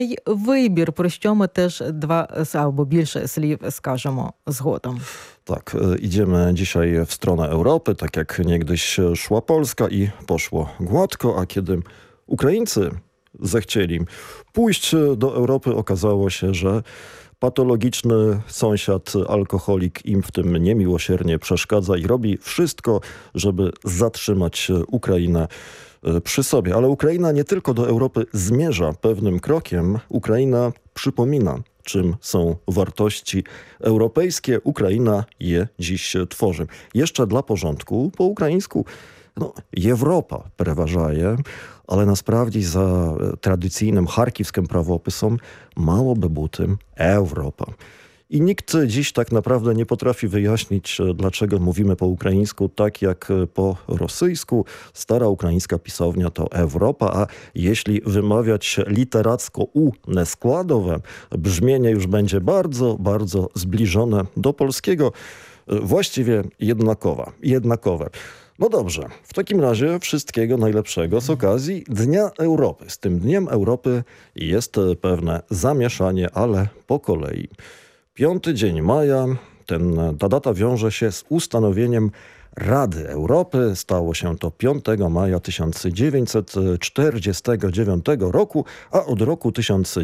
й вибір, про що ми теж два або більше слів скажемо zgodem. Tak, idziemy dzisiaj w stronę Europy, tak jak niegdyś szła Polska i poszło gładko, a kiedy Ukraińcy zechcieli pójść do Europy, okazało się, że patologiczny sąsiad, alkoholik im w tym niemiłosiernie przeszkadza i robi wszystko, żeby zatrzymać Ukrainę przy sobie. Ale Ukraina nie tylko do Europy zmierza pewnym krokiem, Ukraina przypomina, czym są wartości europejskie. Ukraina je dziś tworzy. Jeszcze dla porządku, po ukraińsku Europa przeważaje, ale насправді za tradycyjnym charkiwskim prawopisem mało by było tym Europa. I nikt dziś tak naprawdę nie potrafi wyjaśnić, dlaczego mówimy po ukraińsku tak jak po rosyjsku. Stara ukraińska pisownia to Europa, a jeśli wymawiać literacko U neskładowe, brzmienie już będzie bardzo, bardzo zbliżone do polskiego, właściwie jednakowe. No dobrze, w takim razie wszystkiego najlepszego z okazji Dnia Europy. Z tym Dniem Europy jest pewne zamieszanie, ale po kolei. 5 dzień maja, ta data wiąże się z ustanowieniem Rady Europy. Stało się to 5 maja 1949 roku, a od roku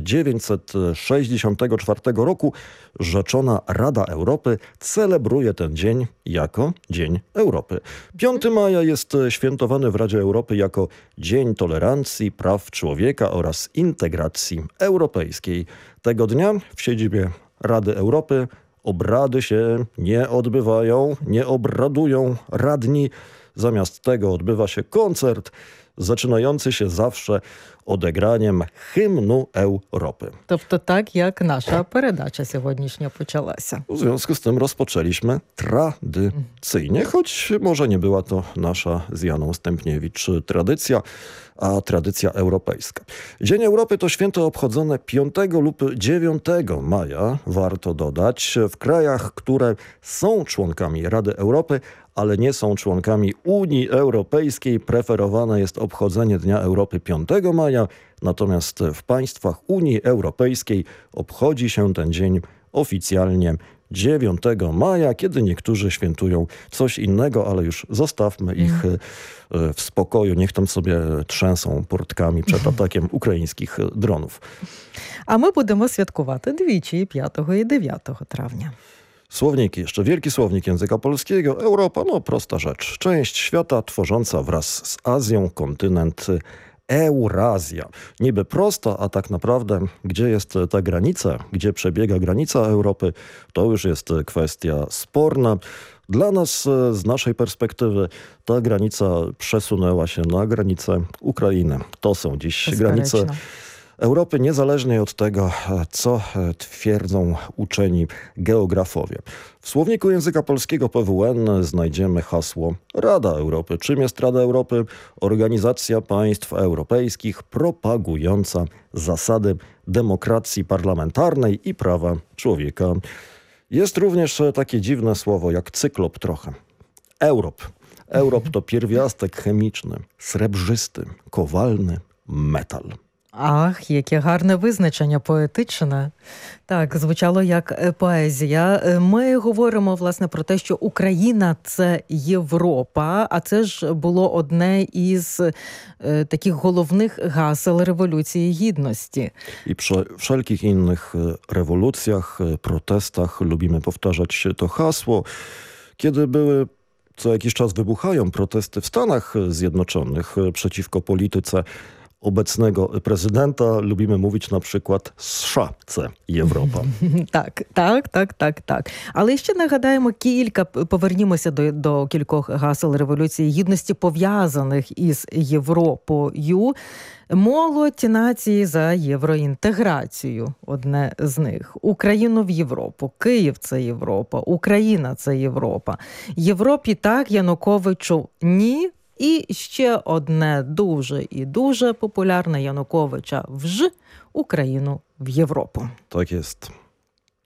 1964 roku rzeczona Rada Europy celebruje ten dzień jako Dzień Europy. 5 maja jest świętowany w Radzie Europy jako Dzień Tolerancji, Praw Człowieka oraz Integracji Europejskiej. Tego dnia w siedzibie Rady Europy obrady się nie odbywają, nie obradują radni. Zamiast tego odbywa się koncert zaczynający się zawsze odegraniem hymnu Europy. Тобто так, як наша передача сьогоднішня почалася. W związku z tym rozpoczęliśmy tradycyjnie, choć może nie była to nasza z Janą Stępniewicz tradycja, a tradycja europejska. Dzień Europy to święto obchodzone 5 lub 9 maja, warto dodać, w krajach, które są członkami Rady Europy, ale nie są członkami Unii Europejskiej. Preferowane jest obchodzenie Dnia Europy 5 maja, natomiast w państwach Unii Europejskiej obchodzi się ten dzień oficjalnie 9 maja, kiedy niektórzy świętują coś innego, ale już zostawmy ich w spokoju. Niech tam sobie trzęsą portkami przed atakiem ukraińskich dronów. А ми будемо святкувати двічі, 5 і 9 травня. Słowniki, jeszcze wielki słownik języka polskiego. Europa, prosta rzecz. Część świata tworząca wraz z Azją kontynent Eurazja. Niby prosta, a tak naprawdę gdzie jest ta granica, gdzie przebiega granica Europy, to już jest kwestia sporna. Dla nas, z naszej perspektywy, ta granica przesunęła się na granicę Ukrainy. To są dziś granice Europy, niezależnie od tego, co twierdzą uczeni geografowie. W słowniku języka polskiego PWN znajdziemy hasło Rada Europy. Czym jest Rada Europy? Organizacja państw europejskich propagująca zasady demokracji parlamentarnej i prawa człowieka. Jest również takie dziwne słowo jak cyklop trochę. Europ to pierwiastek chemiczny, srebrzysty, kowalny metal. Ах, яке гарне визначення, поетичне. Так, звучало як поезія. Ми говоримо, власне, про те, що Україна – це Європа, а це ж було одне із таких головних гасел Революції Гідності. I przy wszelkich innych rewolucjach, protestach lubimy powtarzać to hasło. Kiedy były co jakiś czas wybuchają protesty w Stanach Zjednoczonych przeciwko polityce obecnego prezydenta, lubimy mówić na przykład США – це Європа. Так. Але ще нагадаємо повернімося до кількох гасел Революції Гідності, пов'язаних із Європою. Молодь нації за євроінтеграцію – одне з них. Україну в Європу. Київ – це Європа. Україна – це Європа. Європі так, Януковичу – ні. І ще одне дуже і дуже популярне Януковича – Україну в Європу. Так jest.